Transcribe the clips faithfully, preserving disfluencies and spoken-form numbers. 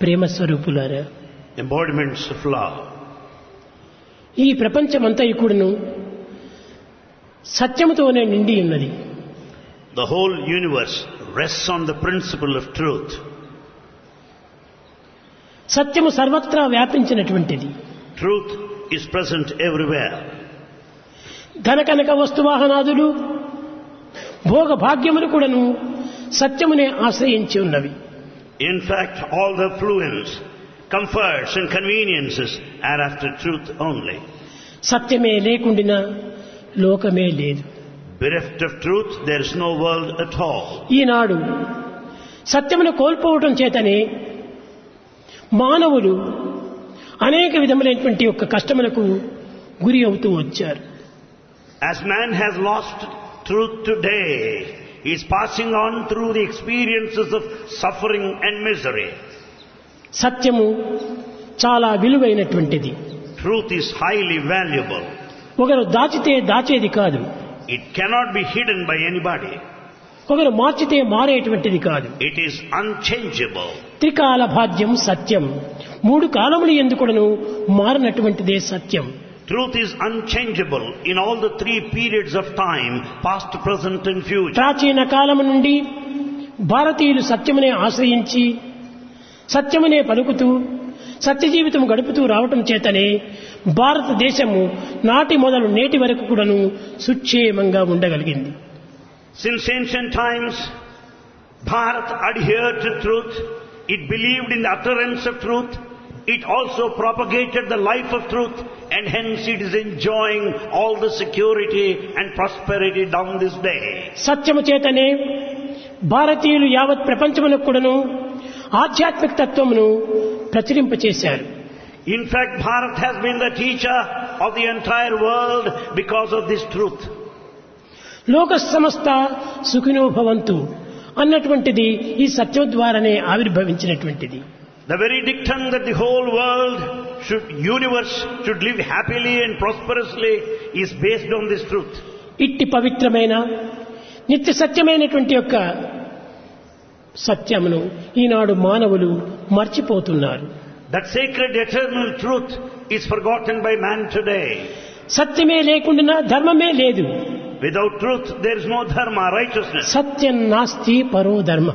ప్రేమ స్వరూపులారా, embodiments of love. ఈ ప్రపంచమంతా కూడాను సత్యముతోనే నిండి ఉన్నది. The whole universe rests on the principle of truth. సత్యము సర్వత్రా వ్యాపించినటువంటిది. Truth is present everywhere. ధనకనక వస్తువాహనాదులు భోగ భాగ్యములు కూడాను సత్యమునే ఆశ్రయించి ఉన్నవి. In fact, all the affluence, comforts and conveniences are after truth only. సత్యమే లేకుండినా లోకమే లేదు. Bereft of truth, there is no world at all. ఈనాడు సత్యమును కోల్పోవటం చేతనే మానవులు అనేక విధములైనటువంటి యొక్క కష్టములకు గురి అవుతూ వచ్చారు. As man has lost truth today, he is passing on through the experiences of suffering and misery. సత్యము చాలా విలువైనటువంటిది. Truth is highly valuable. ఒకరు దాచితే దాచేది కాదు. It cannot be hidden by anybody. ఒకరు మార్చితే మారేటువంటిది కాదు. It is unchangeable. త్రికాల భాగ్యం సత్యం. మూడు కాలములు ఎందుకును మారినటువంటిదే సత్యం. Truth is unchangeable in all the three periods of time, past, present and future. ప్రాచీన కాలము నుండి భారతీయులు సత్యమునే ఆశ్రయించి సత్యమునే పలుకుతూ సత్య జీవితం గడుపుతూ రావటం చేతనే భారతదేశము నాటి మొదలు నేటి వరకు కూడాను సుక్షేమంగా ఉండగలిగింది. Since ancient times, Bharat adhered to truth. It believed in the utterance of truth. It also propagated the life of truth, and hence it is enjoying all the security and prosperity down this day. సత్యము చేతనే భారతీయులు యావత్ ప్రపంచమునకు కూడాను ఆధ్యాత్మిక తత్వమును ప్రచురింపచేశారు. In fact, Bharat has been the teacher of the entire world because of this truth. లోక సమస్త సుఖినో భవంతు అన్నటువంటిది ఈ సత్యం ద్వారానే ఆవిర్భవించినటువంటిది. The very dictum that the whole world should, universe should live happily and prosperously is based on this truth. ఇట్టి పవిత్రమైన నిత్య సత్యమైనటువంటి యొక్క సత్యమును ఈనాడు మానవులు మర్చిపోతున్నారు. That sacred eternal truth is forgotten by man today. సత్యమే లేకుండా ధర్మమే లేదు. Without truth there is no dharma, righteousness. సత్యం నాస్తి పరో ధర్మ.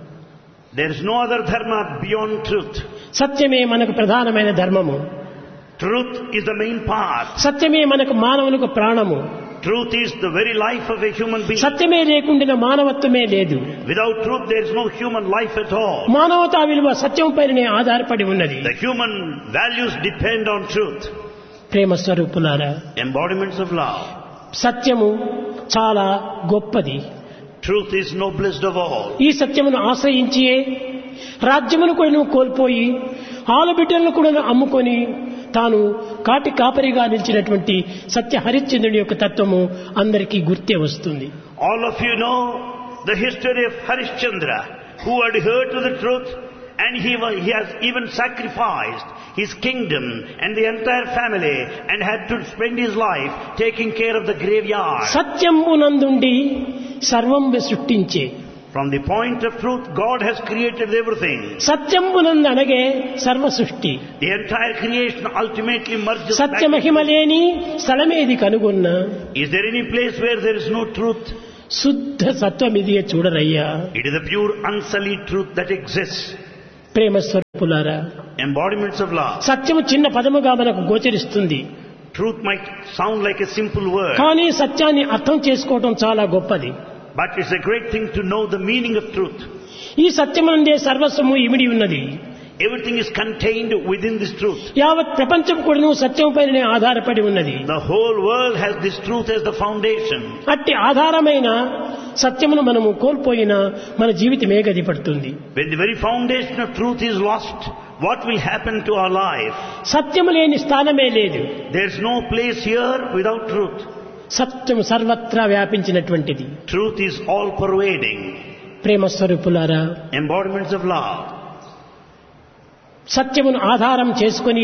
There is no other dharma beyond truth. సత్యమే మనకు ప్రధానమైన ధర్మము. Truth is the main part. సత్యమే మనకు మానవునికి ప్రాణము. Truth is the very life of a human being. సత్యమే లేకుండా మానవత్వమే లేదు. Without truth there is no human life at all. మానవతా విలువ సత్యం పైనే ఆధారపడి ఉన్నది. The human values depend on truth. ప్రేమ స్వరూపులారా, Embodiments of love. సత్యము చాలా గొప్పది. Truth is noblest of all. ఈ సత్యమును ఆశ్రయించి రాజ్యమును కూడా కోల్పోయి ఆలబిడ్డలను కూడా అమ్ముకొని తాను కాటి కాపరిగా నిలిచినటువంటి సత్య హరిశ్చంద్రుడి యొక్క తత్వము అందరికీ గుర్తే వస్తుంది. All of you know the history of Harishchandra, who adhered to the truth, and he was, he has even sacrificed his kingdom and the entire family and had to spend his life taking care of the graveyard. సత్యమునందుండి సర్వం సృష్టించే. From the point of truth, God has created everything. సత్యమునందు అనగే సర్వ సృష్టి. The entire creation ultimately merges. సత్య మహిమ లేని స్థలమేది కనుగొన్న. Is there any place where there is no truth? శుద్ధ సత్వమిదియే చూడరయ్యా. It is the pure unsullied truth that exists. ప్రేమ స్వరూపులారా, Embodiments of love. సత్యము చిన్న పదముగా మనకు గోచరిస్తుంది. Truth might sound like a simple word, కానీ సత్యాన్ని అర్థం చేసుకోవటం చాలా గొప్పది. but it's a great thing to know the meaning of truth. ఈ సత్యమునందే సర్వస్వము ఇమిడి ఉన్నది. Everything is contained within this truth. యావత్ ప్రపంచం కూడా సత్యం పైనే ఆధారపడి ఉన్నది. The whole world has this truth as the foundation. అట్టి ఆధారమైన సత్యమును మనము కోల్పోయినా మన జీవితమే గతిపడుతుంది. When the very foundation of truth is lost, what will happen to our life? సత్యము లేని స్థానమే లేదు. There's no place here without truth. సత్యము సర్వత్రా వ్యాపించినటువంటిది. Truth is all pervading. ప్రేమ స్వరూపులారా, Embodiments of love. సత్యమును ఆధారం చేసుకొని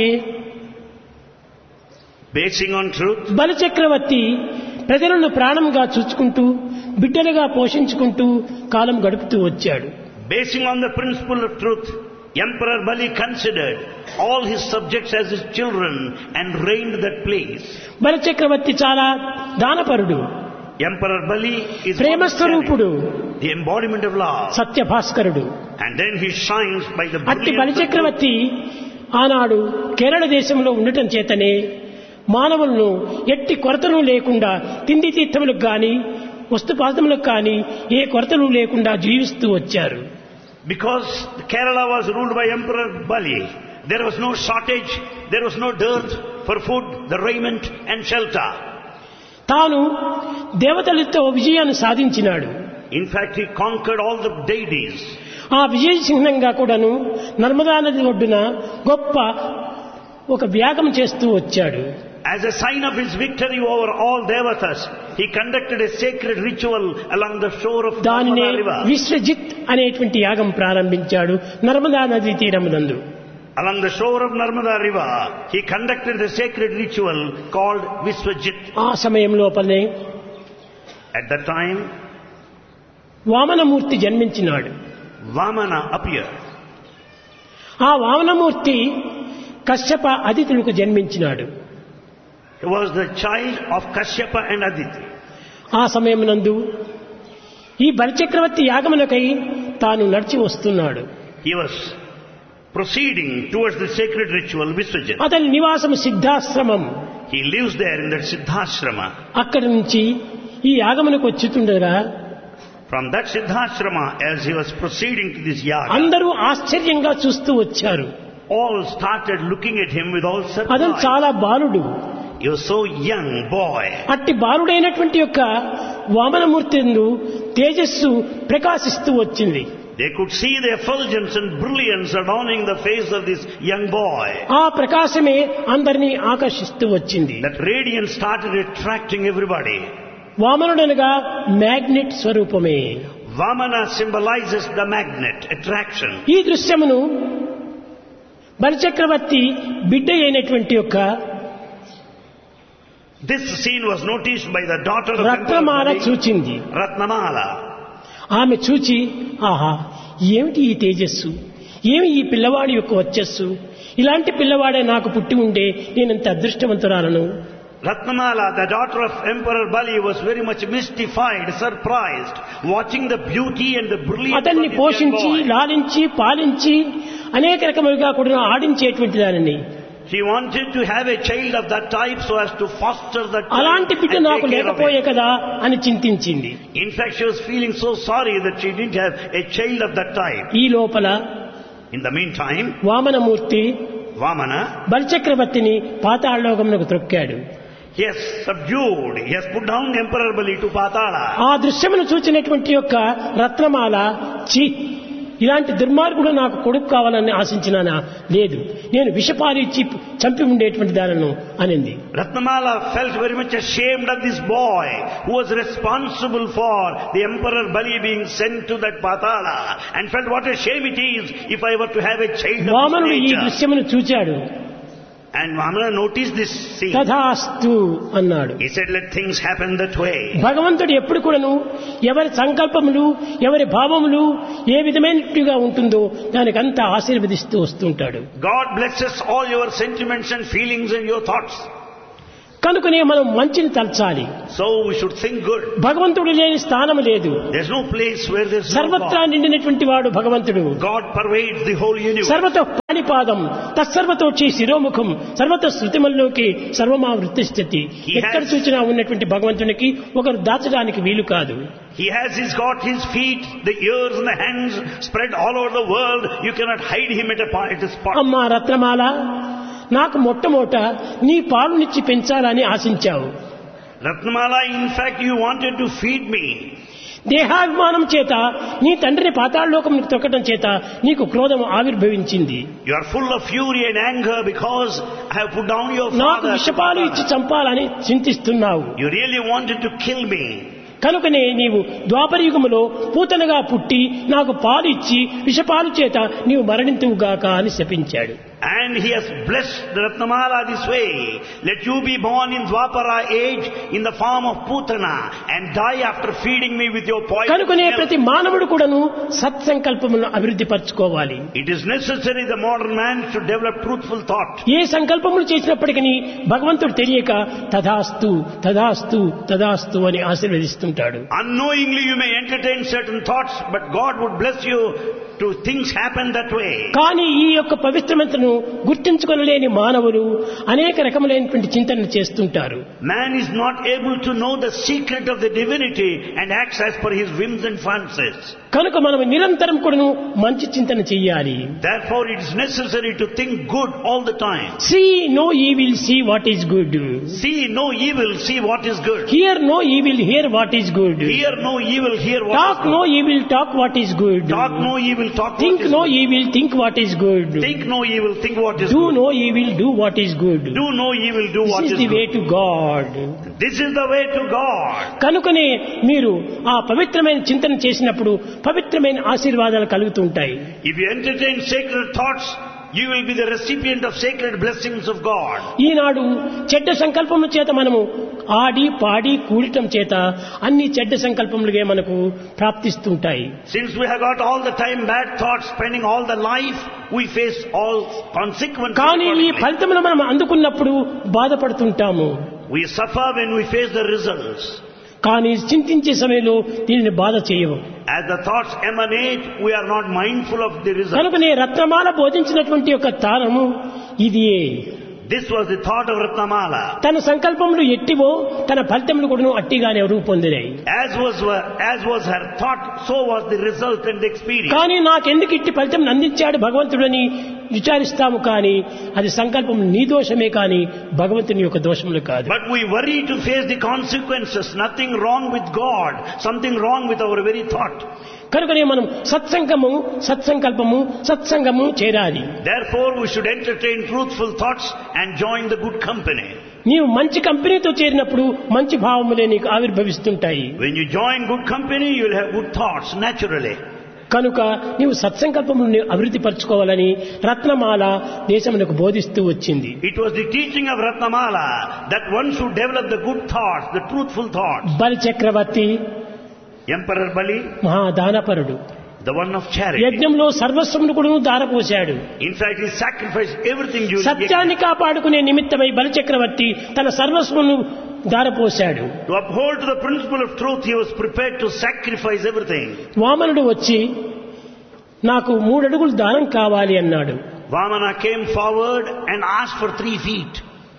Basing on truth, బలిచక్రవర్తి ప్రజలను ప్రాణంగా చూచుకుంటూ బిడ్డలుగా పోషించుకుంటూ కాలం గడుపుతూ వచ్చాడు. basing on the principle of truth, Emperor Bali considered all his subjects as his children and reigned that place. బలి చక్రవర్తి చాలా దానపరుడు, Emperor Bali is ప్రేమ స్వరూపుడు, the embodiment of love. Satya భాస్కరుడు. And then he shines by the అట్టి బలి brilliance of truth. చక్రవర్తి ఆనాడు కేరళ దేశంలో ఉండటం చేతనే మానవులను ఎట్టి కొరతలు లేకుండా తిండి తీర్థములకు కానీ వస్తుపాదములకు కానీ ఏ కొరతలు లేకుండా జీవిస్తూ వచ్చారు. Because Kerala was ruled by Emperor Bali, there was no shortage, there was no dearth for food, the raiment and shelter. తాను దేవతలతో విజయాన్ని సాధించినాడు. In fact, he conquered all the deities. ఆ విజయ చిహ్నంగా కూడాను నర్మదా నది ఒడ్డున గొప్ప ఒక యాగం చేస్తూ వచ్చాడు. As a sign of his victory over all devatas, he conducted a sacred ritual along the shore of దానినే Narmada river. విశ్వజిత్ అనేటువంటి యాగం ప్రారంభించాడు నర్మదా నది తీరమునందు. Along the shore of Narmada river, he conducted the sacred ritual called Viswajit. ఆ సమయం లోపలనే At that time, Vamanamurthy జన్మించినాడు. Vamana appeared. ఆ Vamanamurthy Kashyapa అదితులకు జన్మించినాడు. He was the child of Kashyapa and Aditi. ఆ సమయమునందు ఈ బలిచక్రవర్తి యాగమునకై తాను నడిచి వస్తున్నాడు. He was proceeding towards the sacred ritual Viswajit. అతని నివాసం Siddhashramam. He lives there in that Siddhashrama. అక్కడి నుంచి ఈ యాగమునకు వచ్చుతుండగా From that Siddhashrama, as he was proceeding to this yaga, అందరూ ఆశ్చర్యంగా చూస్తూ వచ్చారు. all started looking at him with all అతను surprise. చాలా బాలుడు. He was so young boy. అట్టి బాలుడైనటువంటి యొక్క వామనమూర్తి యందు తేజస్సు ప్రకాశిస్తూ వచ్చింది. They could see the effulgence and brilliance adorning the face of this young boy. ఆ ప్రకాశమే అందరినీ ఆకర్షిస్తూ వచ్చింది. That radiance started attracting everybody. వామనుడనగా magnet స్వరూపమే. Vamana symbolizes the magnet, attraction. ఈ దృశ్యమును బలిచక్రవర్తి బిడ్డ అయినటువంటి యొక్క This scene was noticed by the daughter of Ratnamala Emperor Bali, చూచింది. Ratnamala. ఆమె చూచి ఆహా ఏమిటి ఈ తేజస్సు, ఏమి ఈ పిల్లవాడి యొక్క వచ్చస్సు, ఇలాంటి పిల్లవాడే నాకు పుట్టి ఉండే నేనంత అదృష్టవంతురాలను. Ratnamala, the daughter of Emperor Bali, was very much mystified, surprised, watching the beauty and the brilliance of అతన్ని this young పోషించి boy. లాలించి పాలించి అనేక రకములుగా కూడా ఆడించేటువంటి దానిని, She wanted to have a child of that type so as to foster that child అలాంటి బిడ్డ and నాకు take care of లేకపోయే it. కదా అని చింతించింది. In fact, she was feeling so sorry that she didn't have a child of that type. ఈ లోపల In the meantime, Vamanamurthy Vamana, బలిచక్రవర్తిని పాతాళలోకమునకు త్రొక్కాడు. he has subdued, he has put down Emperor Bali to Patala. ఆ దృశ్యమును చూచినటువంటి యొక్క రత్నమాల చి ఇలాంటి దుర్మార్గుడు నాకు కొడుకు కావాలని ఆశించినానా, లేదు నేను విషపాలు ఇచ్చి చంపి ఉండేటువంటి దానను అనింది. Ratnamala felt very much ashamed of this boy who was responsible for the Emperor Bali being sent to that Patala, and felt what a shame it is if I were to have a child of Vamanudu this ఈ nature. దృశ్యమును చూచాడు. And Vamana noticed this scene. తథాస్తు అన్నాడు. He said, let things happen that way. భగవంతుడు ఎప్పుడు కూడాను ఎవరి సంకల్పములు ఎవరి భావములు ఏ విధమైనట్టుగా ఉంటుందో దానికంతా ఆశీర్వదిస్తూ వస్తుంటాడు. God blesses all your sentiments and feelings and your thoughts. కనుకనే మనం మంచిని తలచాలి. So we should think good. భగవంతుడు లేని స్థానం లేదు. There's no place where there's no సర్వత్రా God. నిండినటువంటి వాడు భగవంతుడు. God pervades the whole universe. సర్వతో పాణిపాదం తత్సర్వతోచి శిరోముఖం సర్వత శృతిమల్లోకి సర్వమా వృత్తిష్టతి. ఎక్కడ చూసినా ఉన్నటువంటి భగవంతునికి ఒకరు దాచడానికి వీలు కాదు. He has he's got his feet, the ears and the hands spread all over the world. You cannot hide him at a, pa- at a spot. అమ్మా రత్నమాల, నాకు మొట్టమొదట నీ పాలునిచ్చి పెంచాలని ఆశించావు. Ratnamala, in fact, you wanted to feed me. దేహాభిమానం చేత నీ తండ్రిని పాతాళలోకం తొక్కడం చేత నీకు క్రోధం ఆవిర్భవించింది. You are full of fury and anger because I have put down your నాకు father. విషపాలు ఇచ్చి చంపాలని చింతిస్తున్నావు. You really wanted to kill me. కనుకనే నీవు ద్వాపరయుగములో పూతనగా పుట్టి నాకు పాలు ఇచ్చి విషపాలు చేత నీవు మరణింతువుగాక అని శపించాడు. And he has blessed the Ratnamala this way. Let you be born in Dwapara age in the form of Putana and die after feeding me with your poison కనుకనే milk. ప్రతి మానవుడు కూడాను సత్సంకల్పములను అభివృద్ధి పరచుకోవాలి. It is necessary the modern man should develop truthful thought. ఏ సంకల్పములు చేసినప్పటికీ భగవంతుడు తెలియక తథాస్తు తథాస్తు తథాస్తు అని ఆశీర్వదిస్తుంటాడు. Unknowingly you may entertain certain thoughts, but God would bless you to things happen that way. కానీ ఈ యొక్క పవిత్రమంతను గుర్తించుకొనలేని మానవులు అనేక రకములైనటువంటి చింతనలు చేస్తుంటారు. Man is not able to know the secret of the divinity and acts as per his whims and fancies. కనుక మనం నిరంతరం కూడాను మంచి చింతన చెయ్యాలి. Therefore it is necessary to think good all the time. See no evil, see what is good. See no evil, see what is good. Hear no evil, hear what is good. Hear no evil, hear what Talk is good. no evil, talk what is good. Talk no evil, talk Think what is no good. evil, think what is good. Think no evil, think what is Do good. no evil, do what is good. Do no evil, do what This is is the way good. to God. This is the way to God. కనుకనే మీరు ఆ పవిత్రమైన చింతన చేసినప్పుడు పవిత్రమైన ఆశీర్వాదాలు కలుగుతుంటాయి. If you entertain sacred thoughts, you will be the recipient of sacred blessings of God. ఈనాడు చెడ్డ సంకల్పముల చేత మనము ఆడి పాడి కూడటం చేత అన్ని చెడ్డ సంకల్పములుగా మనకు ప్రాప్తిస్తుంటాయి. Since we have got all the time bad thoughts, spending all the life, we face all consequences. కానీ ఈ accordingly. ఫలితములు మనం అందుకున్నప్పుడు బాధపడుతుంటాము. We suffer when we face the results. కానీ చింతించే సమయంలో దీనిని బాధ చేయవు. As the thoughts emanate, we are not mindful of the results. కనుకనే రత్నమాల బోధించినటువంటి యొక్క తారము ఇదియే. This was the thought of Ratnamala. తన సంకల్పములు ఎట్టివో తన ఫలితములు కూడా అట్టిగానే రూపొందినాయి. As was as was her thought, so was the result and the experience. కానీ నాకెందుకు ఇట్టి ఫలితం అందించాడు భగవంతుడని విచారిస్తాము. కానీ అది సంకల్పం నీ దోషమే కానీ భగవంతుని యొక్క దోషములు కాదు. But we worry to face the consequences. Nothing wrong with God. Something wrong with our very thought. కనుకనే మనం సత్సంగము సత్సంకల్పము సత్సంగము చేరాలి. Therefore, we should entertain truthful thoughts and join the good company. నీవు మంచి కంపెనీతో చేరినప్పుడు మంచి భావములే నీకు ఆవిర్భవిస్తుంటాయి. When you join good company, you will have good thoughts naturally. కనుక నీవు సత్సంకల్పమును అభివృద్ధి పరచుకోవాలని రత్నమాల దేశమునకు బోధిస్తూ వచ్చింది. It was the teaching of Ratnamala that one should develop the good thoughts, the truthful thoughts. బలి చక్రవర్తి Emperor Bali, మహాదానపరుడు, the one of charity. యజ్ఞంలో సర్వస్వమును కూడా దారపోశాడు. In fact, he sacrificed everything during the సత్యాన్ని కాపాడుకునే నిమిత్తమై బలి చక్రవర్తి తన సర్వస్వమును దారపోశాడు. To uphold the principle of truth, he was prepared to sacrifice everything. వామనుడు వచ్చి నాకు మూడడుగులు దానం కావాలి అన్నాడు. Vamana came forward and asked for three feet.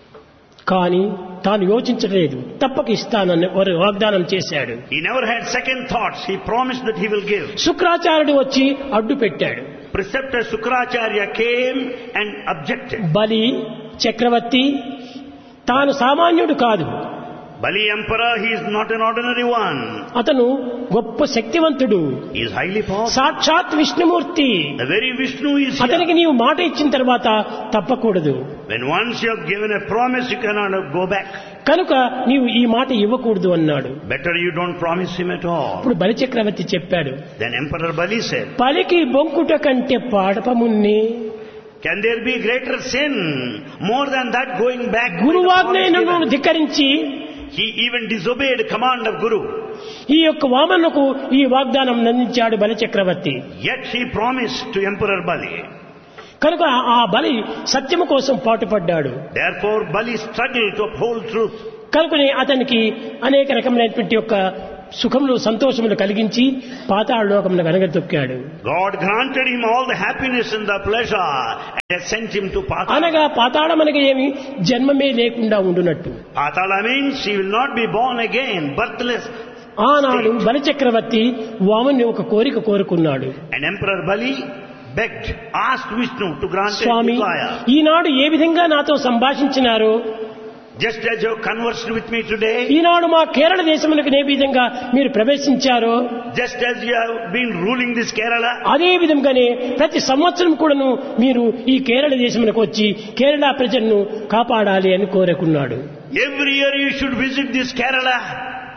కానీ తాను యోచించలేదు. తప్పక ఇస్తానని వారు వాగ్దానం చేశాడు. He never had second thoughts. He promised that he will give. శుక్రాచార్యుడు వచ్చి అడ్డు పెట్టాడు. Preceptor Sukracharya came and objected. బలి చక్రవర్తి తాను సామాన్యుడు కాదు. Bali Emperor, he is not an ordinary one. అతను గొప్ప శక్తివంతుడు. He is highly powerful. సాక్షాత్ Vishnumurthy. The very Vishnu is అతనికి here. నీవు మాట ఇచ్చిన తర్వాత తప్పకూడదు. When once you have given a promise, you cannot go back. కనుక నీవు ఈ మాట ఇవ్వకూడదు అన్నాడు. Better you don't promise him at all. ఇప్పుడు బలి చక్రవర్తి చెప్పాడు, Then Emperor Bali said, పలికి బొంకుట కంటే పాడపమున్ని. can there be greater sin more than that going back? with the గురువాజ్ఞను promise given? ధిక్కరించి He even disobeyed the command of Guru. ఈ యొక్క వామనకు ఈ వాగ్దానం అందించాడు బలి చక్రవర్తి. Yet he promised to Emperor Bali. కనుక ఆ బలి సత్యము కోసం పాటుపడ్డాడు. Therefore Bali struggled to uphold truth. కనుకనే అతనికి అనేక రకమైనటువంటి యొక్క సుఖములు సంతోషములు కలిగించి పాతాళ లోకమునకు అనగదొక్కాడు. God granted him all the happiness and the pleasure and has sent him to Patala. అనగా పాతాళమనగా ఏమి జన్మమే లేకుండా ఉండునట్టు. Patala means he will not be born again, birthless. ఆనాడు బలి చక్రవర్తి వామన్ని ఒక కోరిక కోరుకున్నాడు. And Emperor Bali begged, asked Vishnu to grant his Swamy, desire. ఈనాడు ఏ విధంగా నాతో సంభాషించినారో Just as you have conversed with me today, ఈనాడు మా కేరళ దేశమునకు ఏ విధంగా మీరు ప్రవేశించారో just as you have been ruling this Kerala, అదే విధంగానే ప్రతి సంవత్సరం కూడాను మీరు ఈ కేరళ దేశమునకు వచ్చి కేరళ ప్రజలను కాపాడాలి అని కోరుకున్నాడు. every year you should visit this Kerala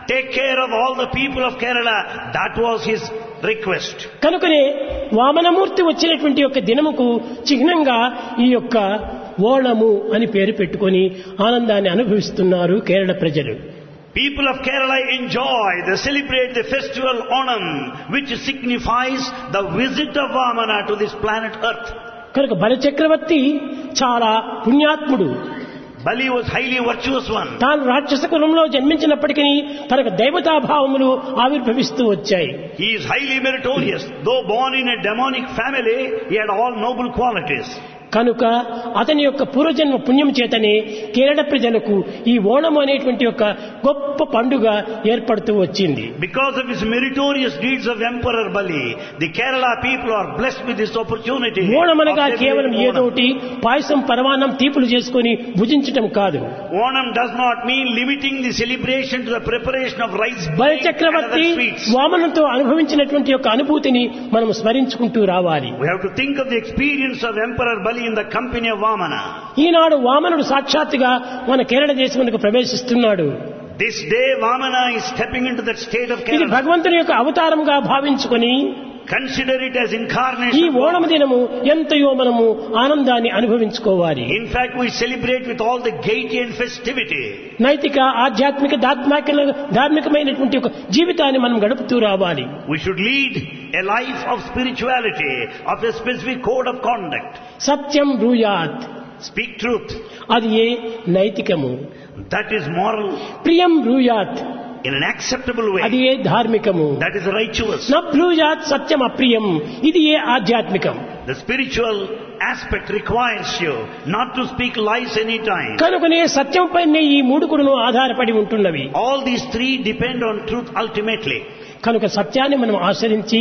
take care of all the people of Kerala. That was his request. కనుకనే వామనమూర్తి వచ్చినటువంటి యొక్క దినముకు చిహ్నంగా ఈ యొక్క ఓణము అని పేరు పెట్టుకొని ఆనందాన్ని అనుభవిస్తున్నారు కేరళ ప్రజలు. People of Kerala enjoy, they celebrate the festival Onam, which signifies the visit of Vamana to this planet Earth. కనుక బలిచక్రవర్తి చాలా పుణ్యాత్ముడు. Bali was highly virtuous one. తాను రాక్షస కులంలో జన్మించినప్పటికీ తనకు దైవతాభావములు ఆవిర్భవిస్తూ వచ్చాయి. He is highly meritorious. Though born in a demonic family, he had all noble qualities. కనుక అతని యొక్క పూర్వజన్మ పుణ్యం చేతనే కేరళ ప్రజలకు ఈ ఓణం అనేటువంటి యొక్క గొప్ప పండుగ ఏర్పడుతూ వచ్చింది. Because of his meritorious deeds of Emperor Bali, the Kerala people are blessed with this opportunity. Onam అనగా కేవలం ఏదోటి పాయసం పరమాన్నం తీపులు చేసుకొని భుజించటం కాదు. Onam does not mean limiting the celebration to the preparation of rice బలి cake and Chakravarthi other sweets. వామనంతో అనుభవించినటువంటి యొక్క అనుభూతిని మనం స్మరించుకుంటూ రావాలి. We have to think of the experience of Emperor Bali in the company of Vamana. ఈనాడు వామనుడు సాక్షాత్తుగా మన కేరళ దేశమునకు ప్రవేశిస్తున్నాడు. This day Vamana is stepping into that state of ఇది Kerala. భగవంతుని యొక్క అవతారంగా భావించుకొని Consider it as ఈ incarnation of ఓణం God. దినము ఎంతయో మనము ఆనందాన్ని అనుభవించుకోవాలి. In fact, we celebrate with all the gaiety and festivity. నైతిక ఆధ్యాత్మిక దాత్మిక ధార్మికమైనటువంటి ఒక జీవితాన్ని మనం గడుపుతూ రావాలి. We should lead a life of spirituality, of a specific code of conduct. Satyam బ్రూయాత్, Speak truth. అది ఏ నైతికము. That is moral ప్రియం బ్రూయాత్, in an acceptable అది way. A ధార్మికము. That is righteous. న బ్రూయాత్ సత్యం అప్రియం, ఇది ఏ ఆధ్యాత్మికం. The spiritual aspect requires you not to speak lies any time. కనుకనే సత్యం పైనే ఈ మూడు కూడాను ఆధారపడి ఉంటున్నవి. All these three depend on truth ultimately. కనుక సత్యాన్ని మనం ఆచరించి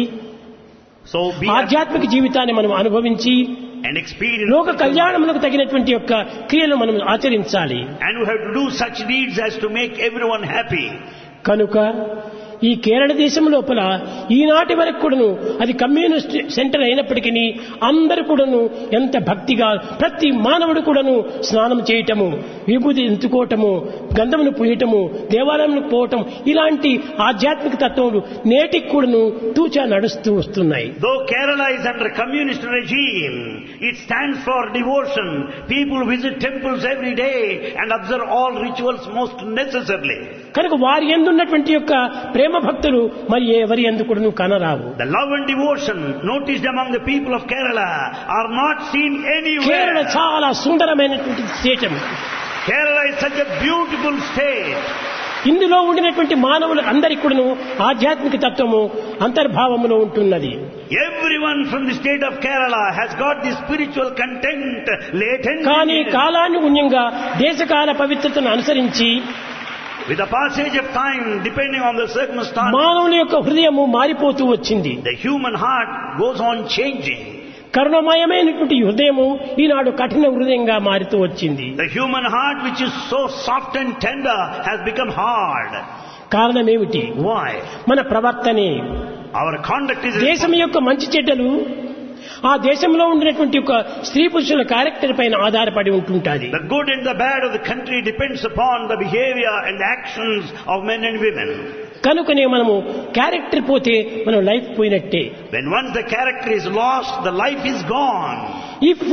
So be ఆధ్యాత్మిక జీవితాన్ని మనం అనుభవించి and experience. లోక కళ్యాణములకు తగినటువంటి యొక్క క్రియలు మనం ఆచరించాలి. And we have to do such deeds as to make everyone happy. కనుక ఈ కేరళ దేశం లోపల ఈనాటి వరకు కూడాను అది కమ్యూనిస్ట్ సెంటర్ అయినప్పటికీ అందరూ కూడాను ఎంత భక్తిగా ప్రతి మానవుడు కూడాను స్నానం చేయటము, విభూతి ఎంచుకోవటము, గంధమును పూయటము, దేవాలయంకు పోవటం, ఇలాంటి ఆధ్యాత్మిక తత్వములు నేటికి కూడాను తూచా నడుస్తూ వస్తున్నాయి. Though Kerala is under communist regime, it stands for devotion. People visit temples every day and observe all rituals most necessarily. కనుక వారి యందు ఉన్నటువంటి యొక్క ప్రేమ భక్తులు మరి ఎవరి యందు కూడాను కనరావు. The love and devotion noticed among the people of Kerala are not seen Kerala anywhere. చాలా సుందరమైనటువంటి దేశం. Kerala is such a beautiful state. ఇందులో ఉండినటువంటి మానవులు అందరికీ కూడాను ఆధ్యాత్మిక తత్వము అంతర్భావములో ఉంటున్నది. Everyone from the state of Kerala has got the spiritual content latent. కానీ in it. కాలానుగుణ్యంగా దేశకాల పవిత్రతను అనుసరించి With the passage of time, depending on the circumstances, మానవుల యొక్క హృదయము మారిపోతూ వచ్చింది. the human heart goes on changing. కరుణమయమైనటువంటి హృదయము ఈనాడు కఠిన హృదయంగా మారుతూ వచ్చింది. The human heart, which is so soft and tender, has become hard. కారణమేమిటి? Why? మన ప్రవర్తనే. Our conduct is దేశం యొక్క మంచి చెడ్డలు ఆ దేశంలో ఉండినటువంటి ఒక స్త్రీ పురుషుల క్యారెక్టర్ పైన ఆధారపడి ఉంటుంటాది. the good and the bad of the country depends upon the behavior and the actions of men and women. కనుకనే మనము క్యారెక్టర్ పోతే మనం లైఫ్ పోయినట్టే. When once the character is lost, the life is gone. If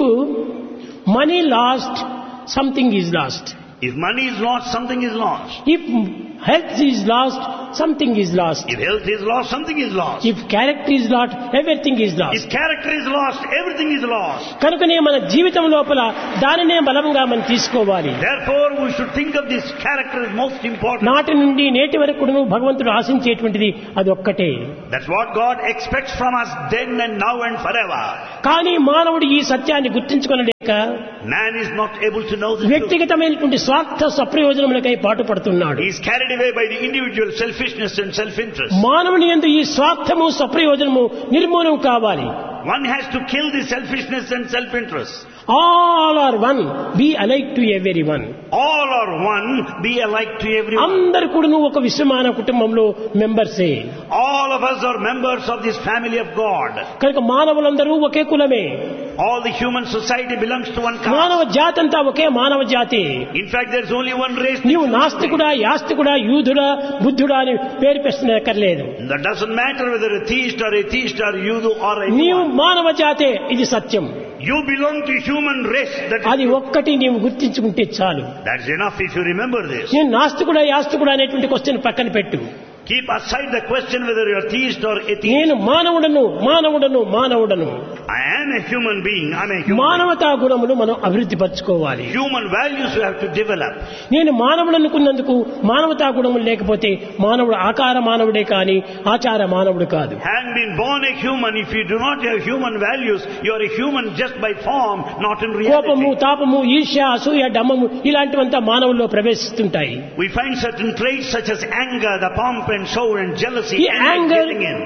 money last, something is lost. If money is lost, something is lost. If health is lost, something is lost. If health is lost, something is lost. If character is lost, everything is If lost. character is lost, everything is lost. కనుకనే మన జీవితం లోపల దానినే బలంగా మనం తీసుకోవాలి. Therefore, we should think of this character as most important. నాటి నుండి నేటి వరకు కూడాను భగవంతుడు ఆశించేటువంటిది అది ఒక్కటే. That's what God expects from us then and now and forever. కానీ మానవుడు ఈ సత్యాన్ని గుర్తించుకొనలేక Man is not able to know the truth. వ్యక్తిగతమైనటువంటి స్వార్థ సప్రయోజనములకై పాటుపడుతున్నాడు. He is carried away by the individual selfishness and self-interest. మానవుని యందు ఈ స్వార్థము సప్రయోజనము నిర్మూలన కావాలి. One has to kill the selfishness and self-interest. All are one, be alike to every one. All are one, be alike to everyone. అందరు కూడాను ఒక విశ్వమాన కుటుంబంలో మెంబర్సే. All of us are members of this family of God. కనుక మానవులందరూ ఒకే కులమే. All the human society belongs to one మానవ caste. జాతి అంతా ఒకే మానవ జాతి. In fact, there's only one race. నీవు నాస్తికుడా, యాస్తికుడా, యూదుడా, బుద్ధుడా అని పేరు పెట్టనక్కర్లేదు. That doesn't matter whether a theist or atheist or Yudu or a నీవు మానవ జాతే, ఇది సత్యం. You belong to human race. That అది ఒక్కటి నీవు గుర్తించుకుంటే చాలు. That's enough if you remember this. నేను నాస్తికుడా, యాస్తికుడా అనేటువంటి క్వశ్చన్ పక్కన పెట్టు. Keep aside the question whether you're theist or atheist. నేను మానవుడను, మానవుడను, మానవుడను. I am a human being. I'm a human. మానవతా గుణములు మనం అభివృద్ధి పరచుకోవాలి. Human values you have to develop. నేను మానవుడు అనుకున్నందుకు మానవతా గుణములు లేకపోతే మానవుడు ఆకార మానవుడే కాని ఆచార మానవుడు కాదు. Having been born a human, if you do not have human values, you are a human just by form, not in కోపము, reality. తాపము, ఈర్ష్య, అసూయ, డమ్మము ఇలాంటివంతా మానవుల్లో ప్రవేశిస్తుంటాయి. We find certain traits such as anger, the pomp and show and jealousy, ఈ and anger- getting in.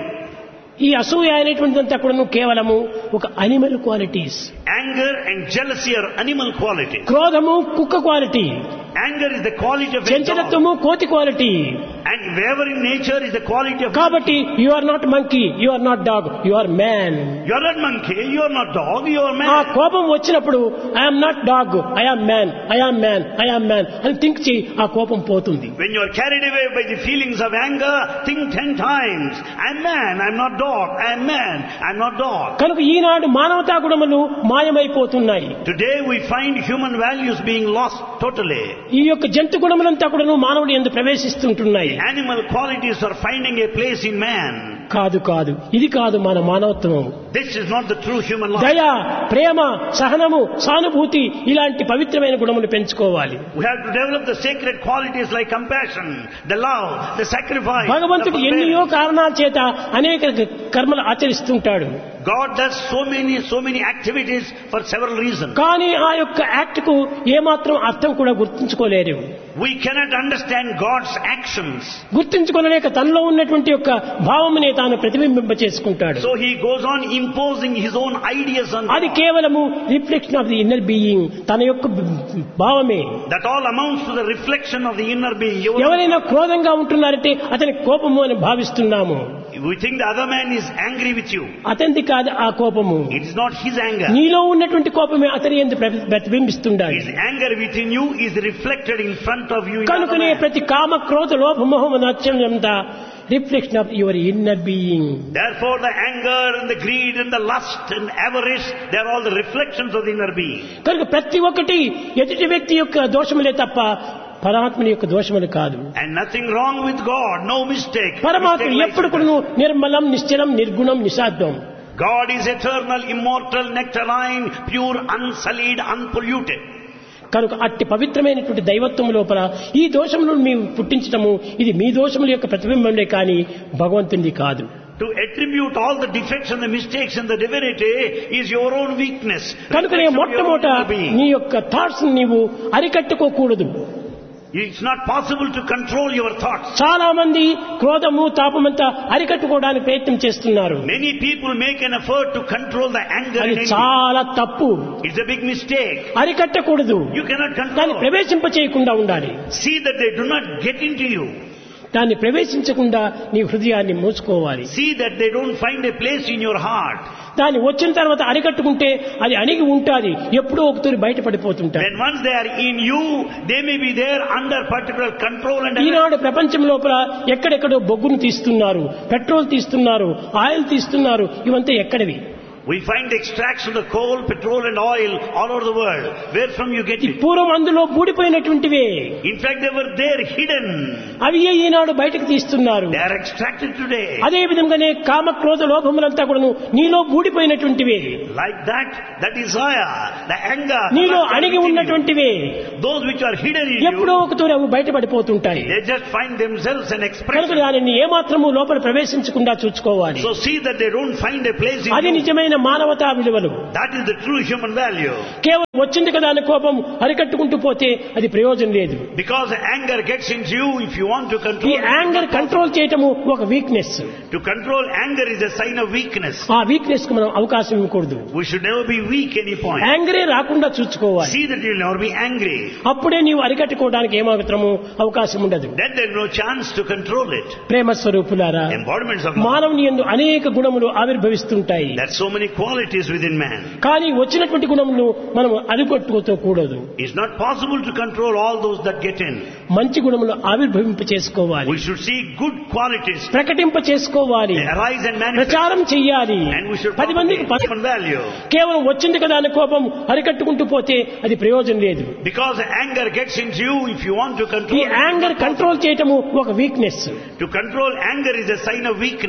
ఈ అసూయ అనేటువంటిదంతా కూడా కేవలము ఒక animal qualities. Anger and jealousy are animal qualities. క్రోధము కుక్క quality. Anger is the quality of a dog. చంచలత్వము కోతి quality. And wavering nature is the quality of కాబట్టి you are not monkey, you are not dog, you are man. You are not monkey, you are not dog, you are ఆ man. కోపం వచ్చినప్పుడు I'm not dog, I'm man, I'm man, I'm man అని think చేయి, ఆ కోపం పోతుంది. When you are carried away by the feelings of anger, think ten times. I'm man, I'm not dog. I'm man, I'm not dog. కనుక ఈనాడు మానవతా గుణములు మాయమైపోతున్నాయి. Today we find human values being lost totally. ఈ యొక్క జంతు గుణములంతా కూడా మానవుడి యందు ప్రవేశిస్తుంటున్నాయి. Animal qualities are finding a place in man. కాదు కాదు, ఇది కాదు మన మానవత్వం. This is not the true human life. దయ, ప్రేమ, సహనము, సానుభూతి ఇలాంటి పవిత్రమైన గుణములు పెంచుకోవాలి. We have to develop the sacred qualities like compassion, the love, the sacrifice. భగవంతుడు the ఎన్నో forbearance. కారణాల చేత అనేక కర్మలు ఆచరిస్తుంటాడు. God does so many, so many activities for several reasons. కానీ ఆ యొక్క యాక్ట్ కు ఏమాత్రం అర్థం కూడా గుర్తించుకోలేరు. We cannot understand God's actions. గుర్తించుకోలేక తనలో ఉన్నటువంటి యొక్క భావమునే తాను ప్రతిబింబింప చేసుకుంటాడు. So he goes on imposing his own ideas on అది God. కేవలము reflection of the inner being, తన యొక్క భావమే. That all amounts to the reflection of the inner being. You- ఎవరైనా క్రోధంగా ఉంటున్నారంటే అతని కోపము అని భావిస్తున్నాము. We think the other man is angry with you. అతనిది కాదు ఆ కోపము. It is not his anger. నీలో ఉన్నటువంటి కోపమే అతని యందు ప్రతి- ప్రతిబింబిస్తుండాలి. His anger within you is reflected in front of you. in the other కనుకనే man. ప్రతి కామ క్రోధ లోభ మోహం నచ్చంతా reflection of your inner being. Therefore the anger and the greed and the lust and avarice, they are all the reflections of the inner being. కనుక ప్రతి ఒక్కటి ఎదుటి వ్యక్తి యొక్క దోషములే తప్ప పరమాత్మని యొక్క దోషములు కాదు. And nothing wrong with God, no mistake. పరమాత్మ Mistake ఎప్పుడు lies కూడా with us. నిర్మలం, నిశ్చలం, నిర్గుణం, నిశాబ్దం. God is eternal, immortal, nectarine, pure, unsullied, unpolluted. కనుక అట్టి పవిత్రమైనటువంటి దైవత్వం లోపల ఈ దోషములను మేము పుట్టించటము ఇది మీ దోషముల యొక్క ప్రతిబింబంలే కానీ భగవంతునిది కాదు. To attribute all the defects and the mistakes in the divinity is your own weakness. కనుకనే Reflection of your own మొట్టమొదట inner being. నీ యొక్క థాట్స్ నీవు అరికట్టుకోకూడదు. It's not possible to control your thoughts. చాలా మంది క్రోధము, తాపమంతా అరికట్టుకోవడానికి ప్రయత్నం చేస్తున్నారు. Many people make an effort to control the anger అది and envy. చాలా తప్పు. It's a big mistake. అరికట్టకూడదు. You cannot దాన్ని control. ప్రవేశింప చేయకుండా ఉండాలి. See that they do not get into you. దాన్ని ప్రవేశించకుండా నీ హృదయాన్ని మూసుకోవాలి. See that they don't find a place in your heart. దాన్ని వచ్చిన తర్వాత అరికట్టుకుంటే అది అణిగి ఉంటాది, ఎప్పుడో ఒకతూరి బయటపడిపోతుంటాయి. When once they are in you, they may be there under particular control and ఈనాడు ప్రపంచం లోపల ఎక్కడెక్కడో బొగ్గును తీస్తున్నారు, పెట్రోల్ తీస్తున్నారు, ఆయిల్ తీస్తున్నారు. ఇవంతా ఎక్కడివి? we find extracts of the coal, petrol and oil all over the world. Where from you get ఈ it? పూర్వం అందులో బూడిపోయినటువంటివే. In fact, they were there hidden. అవి ఈనాడు బయటకు తీస్తున్నారు. They are extracted today. అదే విధంగానే కామ క్రోధ లోభములంతా కూడాను నీలో బూడిపోయినటువంటివే. Like that, the desire, the anger, నీలో lust are అణిగి within you. ఉన్నటువంటివే Those which are hidden in ఎప్పుడో you, ఒకతూరి అవి బయటపడిపోతుంటాయి. they just find themselves an కనుక expression. దానిని ఏమాత్రము లోపల ప్రవేశించకుండా చూసుకోవాలి. So see that they don't find a place in అది you. నిజమైన మానవతా విలువలు. That is the true human value. కేవలం వచ్చింది కదా అని కోపం అరికట్టుకుంటూ పోతే అది ప్రయోజనం లేదు. Because anger gets into you, if you want to ఈ control it, యాంగర్ కంట్రోల్ చేయటము ఒక weakness. to control anger is a sign of weakness. ఆ వీక్నెస్ కు మనం అవకాశం ఇవ్వకూడదు. We should never be weak any point. యాంగరే రాకుండా చూసుకోవాలి. See that you will never be angry. అప్పుడే నీవు అరికట్టుకోవడానికి ఏమాత్రము అవకాశం ఉండదు. Then there is no chance to control it. ప్రేమ స్వరూపులారా, Embodiments of love. మానవుని యందు అనేక గుణములు ఆవిర్భవిస్తుంటాయి. There are so many many qualities within man. కానీ వచ్చినటువంటి గుణములను మనం అదుకొట్టుకోకూడదు. It's not possible to control all those that get in. మంచి గుణములు ఆవిర్భవింప చేసుకోవాలి, We should see good qualities ప్రకటింప చేసుకోవాలి, arise and manifest. ప్రచారం చెయ్యాలి. And we should పది మందికి propagate human value. కేవలం వచ్చింది కదా అనే కోపం అరికట్టుకుంటూ పోతే అది ప్రయోజనం లేదు. Because anger gets into you, if you want to ఈ control, యాంగర్ కంట్రోల్ చేయటము ఒక weakness. to control anger is a sign of weakness.